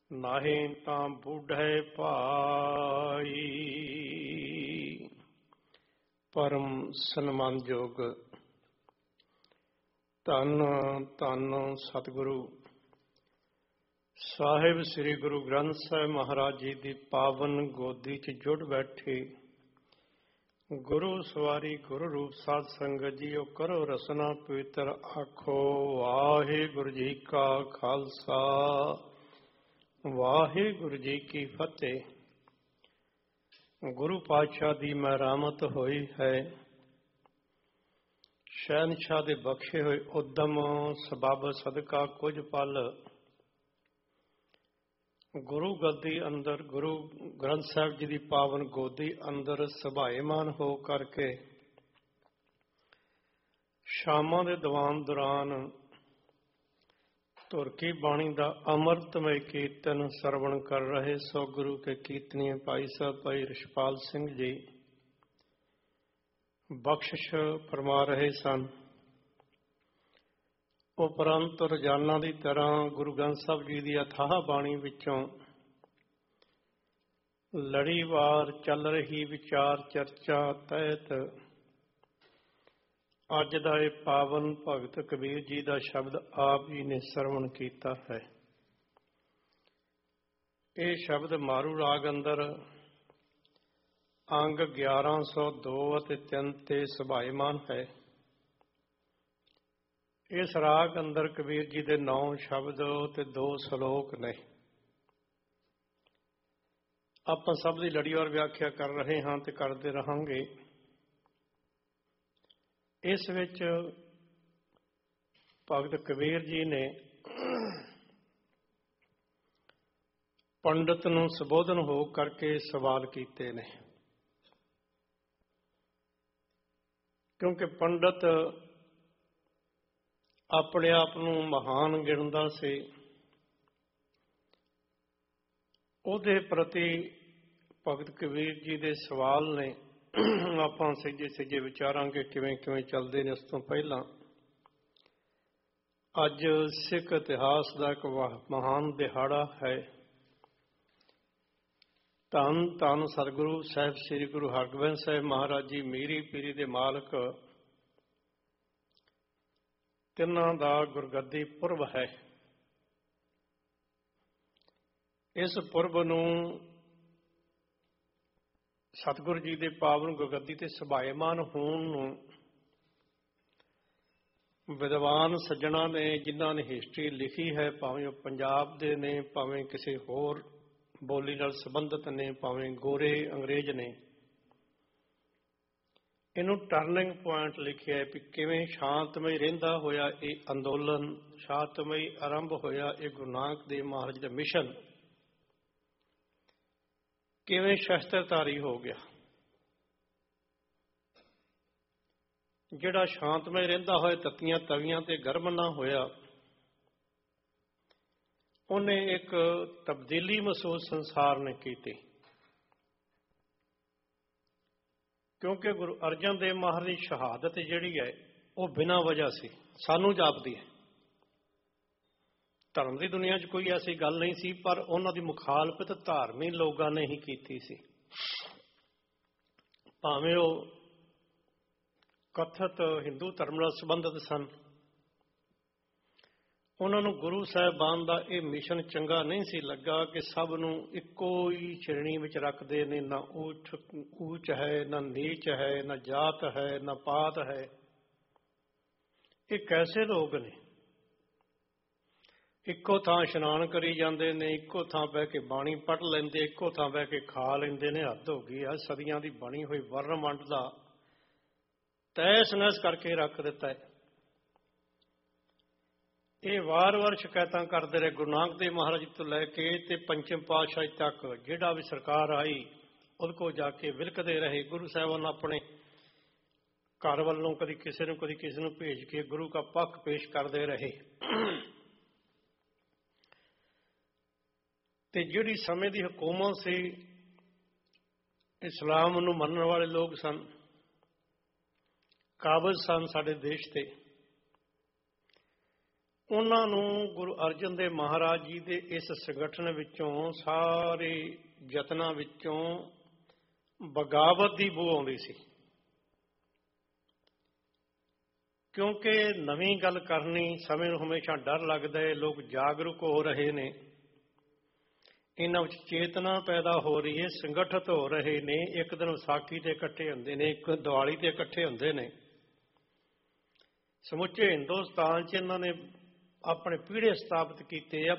ਨਾਹੀਂ ਤਾਂ ਬੁਢੈ ਭਾਈ। ਪਰਮ ਸਨਮਾਨਯੋਗ ਧੰਨ ਧੰਨ ਸਤਿਗੁਰੂ ਸਾਹਿਬ ਸ੍ਰੀ ਗੁਰੂ ਗ੍ਰੰਥ ਸਾਹਿਬ ਮਹਾਰਾਜ ਜੀ ਦੀ ਪਾਵਨ ਗੋਦੀ 'ਚ ਜੁੜ ਬੈਠੇ ਗੁਰੂ ਸਵਾਰੀ ਗੁਰੂ ਰੂਪ ਸਾਧ ਸੰਗਤ ਜੀਓ, ਕਰੋ ਰਸਨਾ ਪਵਿੱਤਰ ਆਖੋ ਵਾਹਿਗੁਰੂ ਜੀ ਕਾ ਖਾਲਸਾ ਵਾਹਿਗੁਰੂ ਜੀ ਕੀ ਫਤਿਹ। ਗੁਰੂ ਪਾਤਸ਼ਾਹ ਦੀ ਮਿਹਰਮਤ ਹੋਈ ਹੈ, ਸ਼ਹਿਨਸ਼ਾਹ ਦੇ ਬਖਸ਼ੇ ਹੋਏ ਉਦਮ ਸਬਬ ਸਦਕਾ ਕੁਝ ਪਲ ਗੁਰੂ ਗੱਦੀ ਅੰਦਰ, ਗੁਰੂ ਗ੍ਰੰਥ ਸਾਹਿਬ ਜੀ ਦੀ ਪਾਵਨ ਗੋਦੀ ਅੰਦਰ ਸੁਭਾਏਮਾਨ ਹੋ ਕਰਕੇ ਸ਼ਾਮਾਂ ਦੇ ਦੀਵਾਨ ਦੌਰਾਨ ਧੁਰ ਕੀ ਬਾਣੀ ਦਾ ਅੰਮ੍ਰਿਤਮਈ ਕੀਰਤਨ ਸਰਵਣ ਕਰ ਰਹੇ ਸੋ ਗੁਰੂ ਕੇ ਕੀਰਤਨੀਏ ਭਾਈ ਸਾਹਿਬ ਭਾਈ ਰਿਸ਼ਪਾਲ ਸਿੰਘ ਜੀ ਬਖਸ਼ਿਸ਼ ਫਰਮਾ ਰਹੇ ਸਨ। ਉਪਰੰਤ ਰੋਜ਼ਾਨਾ ਦੀ ਤਰ੍ਹਾਂ ਗੁਰੂ ਗ੍ਰੰਥ ਸਾਹਿਬ ਜੀ ਦੀ ਅਥਾਹ ਬਾਣੀ ਵਿੱਚੋਂ ਲੜੀਵਾਰ ਚੱਲ ਰਹੀ ਵਿਚਾਰ ਚਰਚਾ ਤਹਿਤ ਅੱਜ ਦਾ ਇਹ ਪਾਵਨ ਭਗਤ ਕਬੀਰ ਜੀ ਦਾ ਸ਼ਬਦ ਆਪ ਜੀ ਨੇ ਸਰਵਣ ਕੀਤਾ ਹੈ। ਇਹ ਸ਼ਬਦ ਮਾਰੂ ਰਾਗ ਅੰਦਰ ਅੰਗ 1102 ਅਤੇ 3 ਤੇ ਸੁਭਾਏਮਾਨ ਹੈ। ਇਸ ਰਾਗ ਅੰਦਰ ਕਬੀਰ ਜੀ ਦੇ 9 ਸ਼ਬਦ ਤੇ 2 ਸ਼ਲੋਕ ਨੇ। ਆਪਾਂ ਸਭ ਦੀ ਲੜੀਵਾਰ ਵਿਆਖਿਆ ਕਰ ਰਹੇ ਹਾਂ ਤੇ ਕਰਦੇ ਰਹਾਂਗੇ। ਇਸ ਵਿੱਚ ਭਗਤ ਕਬੀਰ ਜੀ ਨੇ ਪੰਡਤ ਨੂੰ ਸੰਬੋਧਨ ਹੋ ਕਰਕੇ ਸਵਾਲ ਕੀਤੇ ਨੇ, ਕਿਉਂਕਿ ਪੰਡਤ ਆਪਣੇ ਆਪ ਨੂੰ ਮਹਾਨ ਗਿਣਦਾ ਸੀ। ਉਹਦੇ ਪ੍ਰਤੀ ਭਗਤ ਕਬੀਰ ਜੀ ਦੇ ਸਵਾਲ ਨੇ। ਆਪਾਂ ਸਹਿਜੇ ਵਿਚਾਰਾਂਗੇ ਕਿਵੇਂ ਕਿਵੇਂ ਚੱਲਦੇ ਨੇ। ਉਸ ਤੋਂ ਪਹਿਲਾਂ ਅੱਜ ਸਿੱਖ ਇਤਿਹਾਸ ਦਾ ਇੱਕ ਮਹਾਨ ਦਿਹਾੜਾ ਹੈ। ਧੰਨ ਧੰਨ ਸਤਿਗੁਰੂ ਸਾਹਿਬ ਸ੍ਰੀ ਗੁਰੂ ਹਰਗੋਬਿੰਦ ਸਾਹਿਬ ਮਹਾਰਾਜ ਜੀ ਮੀਰੀ ਪੀਰੀ ਦੇ ਮਾਲਕ, ਤਿੰਨਾਂ ਦਾ ਗੁਰਗੱਦੀ ਪੁਰਬ ਹੈ। ਇਸ ਪੁਰਬ ਨੂੰ ਸਤਿਗੁਰੂ ਜੀ ਦੇ ਪਾਵਨ ਗੁਰਗੱਦੀ ਤੇ ਸੁਭਾਏਮਾਨ ਹੋਣ ਨੂੰ ਵਿਦਵਾਨ ਸੱਜਣਾ ਨੇ, ਜਿਨ੍ਹਾਂ ਨੇ ਹਿਸਟਰੀ ਲਿਖੀ ਹੈ, ਭਾਵੇਂ ਉਹ ਪੰਜਾਬ ਦੇ ਨੇ, ਭਾਵੇਂ ਕਿਸੇ ਹੋਰ ਬੋਲੀ ਨਾਲ ਸੰਬੰਧਿਤ ਨੇ, ਭਾਵੇਂ ਗੋਰੇ ਅੰਗਰੇਜ਼ ਨੇ, ਇਹਨੂੰ ਟਰਨਿੰਗ ਪੁਆਇੰਟ ਲਿਖਿਆ ਹੈ ਵੀ ਕਿਵੇਂ ਸ਼ਾਂਤਮਈ ਰਹਿੰਦਾ ਹੋਇਆ ਇਹ ਅੰਦੋਲਨ, ਸ਼ਾਂਤਮਈ ਆਰੰਭ ਹੋਇਆ ਇਹ ਗੁਰੂ ਨਾਨਕ ਦੇਵ ਮਹਾਰਾਜ ਦਾ ਮਿਸ਼ਨ ਕਿਵੇਂ ਸ਼ਸਤਰਧਾਰੀ ਹੋ ਗਿਆ। ਜਿਹੜਾ ਸ਼ਾਂਤਮਈ ਰਹਿੰਦਾ ਹੋਇਆ ਤੱਤੀਆਂ ਤਵੀਆਂ ਤੇ ਗਰਮ ਨਾ ਹੋਇਆ, ਉਹਨੇ ਇੱਕ ਤਬਦੀਲੀ ਮਹਿਸੂਸ ਸੰਸਾਰ ਨੇ ਕੀਤੀ। ਕਿਉਂਕਿ ਗੁਰੂ ਅਰਜਨ ਦੇਵ ਮਹਾਰਾਜ ਦੀ ਸ਼ਹਾਦਤ ਜਿਹੜੀ ਹੈ ਉਹ ਬਿਨਾਂ ਵਜ੍ਹਾ ਸੀ, ਸਾਨੂੰ ਜਾਪਦੀ ਹੈ। ਧਰਮ ਦੀ ਦੁਨੀਆ 'ਚ ਕੋਈ ਐਸੀ ਗੱਲ ਨਹੀਂ ਸੀ, ਪਰ ਉਹਨਾਂ ਦੀ ਮੁਖਾਲਫਤ ਧਾਰਮਿਕ ਲੋਕਾਂ ਨੇ ਹੀ ਕੀਤੀ ਸੀ। ਭਾਵੇਂ ਉਹ ਕਥਿਤ ਹਿੰਦੂ ਧਰਮ ਨਾਲ ਸੰਬੰਧਿਤ ਸਨ, ਉਹਨਾਂ ਨੂੰ ਗੁਰੂ ਸਾਹਿਬਾਨ ਦਾ ਇਹ ਮਿਸ਼ਨ ਚੰਗਾ ਨਹੀਂ ਸੀ ਲੱਗਾ ਕਿ ਸਭ ਨੂੰ ਇੱਕੋ ਹੀ ਸ਼੍ਰੇਣੀ ਵਿੱਚ ਰੱਖਦੇ ਨੇ। ਨਾ ਊਚ ਹੈ, ਨਾ ਨੀਚ ਹੈ, ਨਾ ਜਾਤ ਹੈ, ਨਾ ਪਾਤ ਹੈ। ਇਹ ਕੈਸੇ ਲੋਕ ਨੇ? ਇੱਕੋ ਥਾਂ ਇਸ਼ਨਾਨ ਕਰੀ ਜਾਂਦੇ ਨੇ, ਇੱਕੋ ਥਾਂ ਬਹਿ ਕੇ ਬਾਣੀ ਪੜ੍ਹ ਲੈਂਦੇ, ਇੱਕੋ ਥਾਂ ਬਹਿ ਕੇ ਖਾ ਲੈਂਦੇ ਨੇ। ਹੱਦ ਹੋ ਗਈ ਆ। ਸਦੀਆਂ ਦੀ ਬਣੀ ਹੋਈ ਵਰਨਮੰਡ ਦਾ ਤਹਿਸ ਨਹਿਸ ਕਰਕੇ ਰੱਖ ਦਿੱਤਾ ਹੈ। ਇਹ ਵਾਰ-ਵਾਰ ਸ਼ਿਕਾਇਤਾਂ ਕਰਦੇ ਰਹੇ ਗੁਰੂ ਨਾਨਕ ਦੇਵ ਮਹਾਰਾਜ ਤੋਂ ਲੈ ਕੇ ਤੇ ਪੰਚਮ ਪਾਤਸ਼ਾਹੀ ਤੱਕ। ਜਿਹੜਾ ਵੀ ਸਰਕਾਰ ਆਈ ਉਹਦੇ ਕੋਲ ਜਾ ਕੇ ਵਿਲਕਦੇ ਰਹੇ। ਗੁਰੂ ਸਾਹਿਬਾਨ ਆਪਣੇ ਘਰ ਵੱਲੋਂ ਕਦੀ ਕਿਸੇ ਨੂੰ ਭੇਜ ਕੇ ਗੁਰੂ ਦਾ ਪੱਖ ਪੇਸ਼ ਕਰਦੇ ਰਹੇ। ਤੇ ਜਿਹੜੀ ਸਮੇਂ ਦੀ ਹਕੂਮਤ ਸੀ, ਇਸਲਾਮ ਨੂੰ ਮੰਨਣ ਵਾਲੇ ਲੋਕ ਸਨ, ਕਾਬਜ਼ ਸਨ ਸਾਡੇ ਦੇਸ਼ ਤੇ। ਉਹਨਾਂ ਨੂੰ ਗੁਰੂ ਅਰਜਨ ਦੇਵ ਮਹਾਰਾਜ ਜੀ ਦੇ ਇਸ ਸੰਗਠਨ ਵਿੱਚੋਂ, ਸਾਰੇ ਯਤਨਾਂ ਵਿੱਚੋਂ ਬਗਾਵਤ ਦੀ ਬੂ ਆਉਂਦੀ ਸੀ। ਕਿਉਂਕਿ ਨਵੀਂ ਗੱਲ ਕਰਨੀ, ਸਮੇਂ ਨੂੰ ਹਮੇਸ਼ਾ ਡਰ ਲੱਗਦਾ ਹੈ। ਲੋਕ ਜਾਗਰੂਕ ਹੋ ਰਹੇ ਨੇ, ਇਹਨਾਂ ਵਿੱਚ ਚੇਤਨਾ ਪੈਦਾ ਹੋ ਰਹੀ ਹੈ, ਸੰਗਠਿਤ ਹੋ ਰਹੇ ਨੇ। ਇੱਕ ਦਿਨ ਵਿਸਾਖੀ ਤੇ ਇਕੱਠੇ ਹੁੰਦੇ ਨੇ, ਇੱਕ ਦੀਵਾਲੀ ਤੇ ਇਕੱਠੇ ਹੁੰਦੇ ਨੇ। ਸਮੁੱਚੇ ਹਿੰਦੁਸਤਾਨ 'ਚ ਇਹਨਾਂ ਨੇ ਆਪਣੇ ਪੀੜ੍ਹੇ ਸਥਾਪਿਤ ਕੀਤੇ ਆ।